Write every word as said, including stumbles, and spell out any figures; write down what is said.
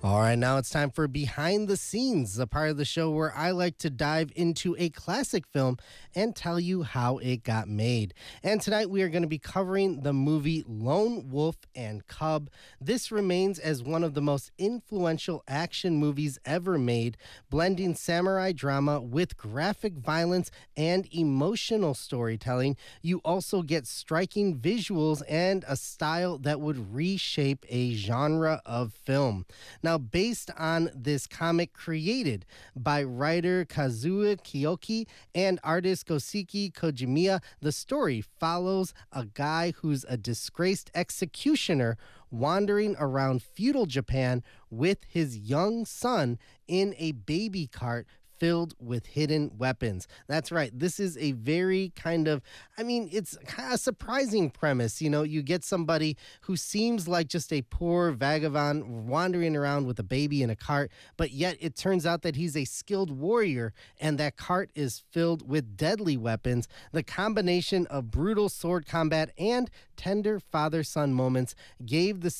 All right, now it's time for Behind the Scenes, the part of the show where I like to dive into a classic film and tell you how it got made. And tonight we are going to be covering the movie Lone Wolf and Cub. This remains as one of the most influential action movies ever made, blending samurai drama with graphic violence and emotional storytelling. You also get striking visuals and a style that would reshape a genre of film. Now, based on this comic created by writer Kazuo Kiyoki and artist Goseki Kojimiya, the story follows a guy who's a disgraced executioner wandering around feudal Japan with his young son in a baby cart filled with hidden weapons. That's right. This is a very kind of, I mean, it's kind of a surprising premise. You know, you get somebody who seems like just a poor vagabond wandering around with a baby in a cart, but yet it turns out that he's a skilled warrior and that cart is filled with deadly weapons. The combination of brutal sword combat and tender father-son moments gave the